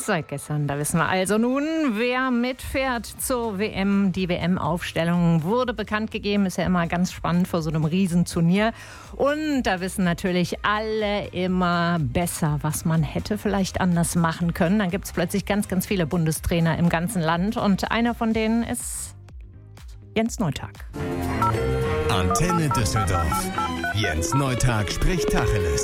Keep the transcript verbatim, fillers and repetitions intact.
Seit gestern, da wissen wir also nun, wer mitfährt zur W M. Die W M-Aufstellung wurde bekannt gegeben, ist ja immer ganz spannend vor so einem Riesenturnier. Und da wissen natürlich alle immer besser, was man hätte vielleicht anders machen können. Dann gibt es plötzlich ganz, ganz viele Bundestrainer im ganzen Land und einer von denen ist Jens Neutag. Antenne Düsseldorf. Jens Neutag spricht Tacheles.